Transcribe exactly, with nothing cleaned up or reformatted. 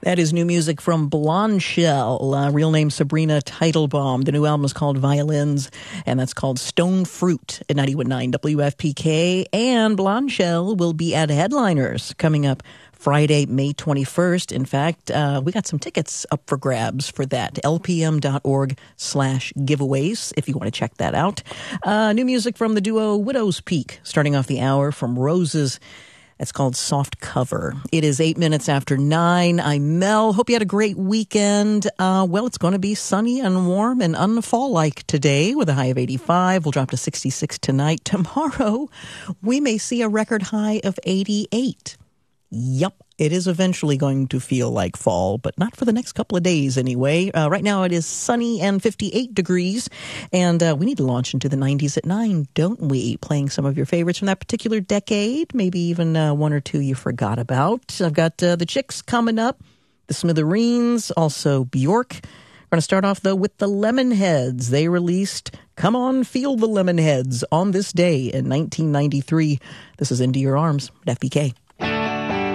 That is new music from Blondshell, uh, real name Sabrina Teitelbaum. The new album is called Violins, and that's called Stone Fruit at ninety-one point nine W F P K. And Blondshell will be at Headliners coming up Friday, May twenty-first. In fact, uh, we got some tickets up for grabs for that. L P M dot org slash giveaways if you want to check that out. Uh, new music from the duo Widow's Peak, starting off the hour from Roses. It's called Soft Cover. It is eight minutes after nine. I'm Mel. Hope you had a great weekend. Uh, well, it's going to be sunny and warm and unfall-like today with a high of eighty-five. We'll drop to sixty-six tonight. Tomorrow, we may see a record high of eighty-eight. Yup, it is eventually going to feel like fall, but not for the next couple of days anyway. Uh, right now it is sunny and fifty-eight degrees, and uh, we need to launch into the nineties at nine, don't we? Playing some of your favorites from that particular decade, maybe even uh, one or two you forgot about. I've got uh, the Chicks coming up, the Smithereens, also Bjork. We're going to start off, though, with the Lemonheads. They released Come On, Feel the Lemonheads on this day in nineteen ninety-three. This is Into Your Arms at F B K.